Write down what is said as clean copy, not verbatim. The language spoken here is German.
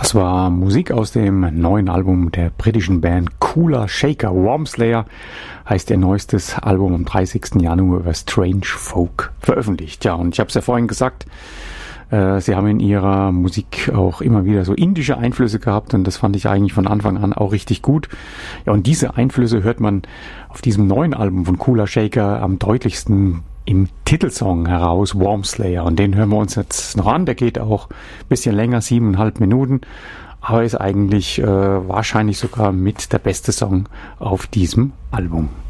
Das war Musik aus dem neuen Album der britischen Band Cooler Shaker. Wormslayer heißt ihr neuestes Album am 30. Januar über Strange Folk veröffentlicht. Ja, und ich habe es ja vorhin gesagt, sie haben in ihrer Musik auch immer wieder so indische Einflüsse gehabt und das fand ich eigentlich von Anfang an auch richtig gut. Ja, und diese Einflüsse hört man auf diesem neuen Album von Cooler Shaker am deutlichsten im Titelsong heraus, Wormslayer. Und den hören wir uns jetzt noch an. Der geht auch ein bisschen länger, 7,5 Minuten. Aber ist eigentlich wahrscheinlich sogar mit der beste Song auf diesem Album.